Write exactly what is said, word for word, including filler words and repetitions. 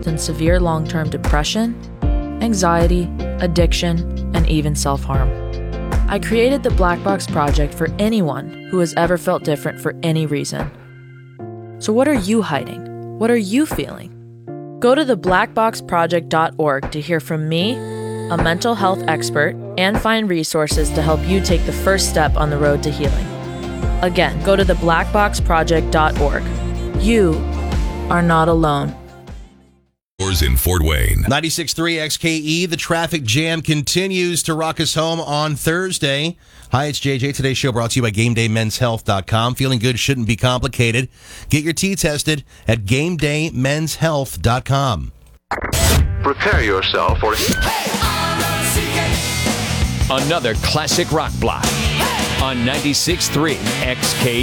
in severe long-term depression, anxiety, addiction, and even self-harm. I created the Black Box Project for anyone who has ever felt different for any reason. So what are you hiding? What are you feeling? Go to the black box project dot org to hear from me, a mental health expert, and find resources to help you take the first step on the road to healing. Again, go to the black box project dot org. You are not alone. In Fort Wayne. ninety-six point three X K E, the traffic jam continues to rock us home on Thursday. Hi, it's J J. Today's show brought to you by game day men's health dot com. Feeling good shouldn't be complicated. Get your T tested at game day men's health dot com. Prepare yourself for another classic rock block on ninety-six point three X K E.